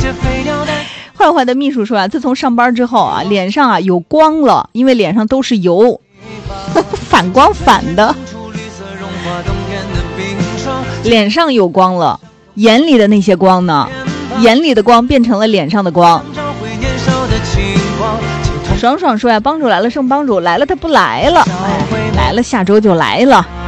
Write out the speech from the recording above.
坏坏的秘书说啊，自从上班之后啊，脸上啊有光了，因为脸上都是油，反光反的，脸上有光了，眼里的那些光呢？眼里的光变成了脸上的光。爽爽说呀，帮主来了，剩帮主来了，他不来了，哎，来了下周就来了。